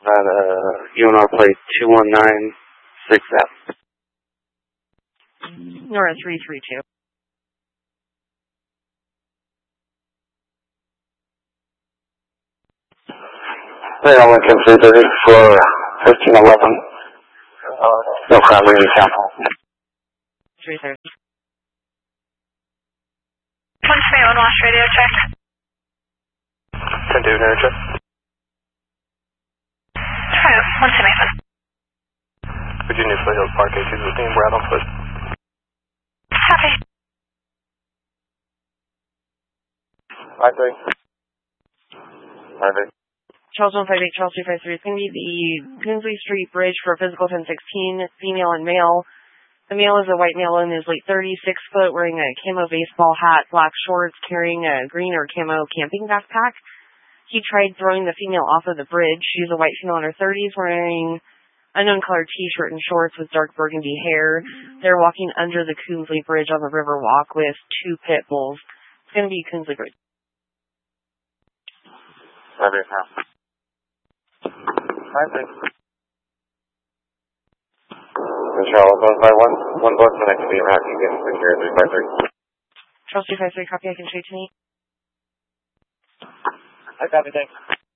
UNR plate 2196F. Nora 332. Radar Lincoln 330 for 1511. No crime, leaving sample. 330. One Smith, one lost radio check. 10 2, narrow check. One Smith. Virginia Foothills Park 8215, Brad on foot. Copy. 53. 53. Charles 158, Charles 253. It's going to be the Kinsley Street Bridge for physical 1016, female and male. The male is a white male in his late 30s, 6 foot, wearing a camo baseball hat, black shorts, carrying a green or camo camping backpack. He tried throwing the female off of the bridge. She's a white female in her 30s, wearing unknown colored t-shirt and shorts with dark burgundy hair. They're walking under the Kinsley Bridge on the river walk with 2 pit bulls. It's going to be Kinsley Bridge. Charles 151, one bus connected to your house, you get secure 353. Charles 253, copy, I can shoot to me. I copy, thanks.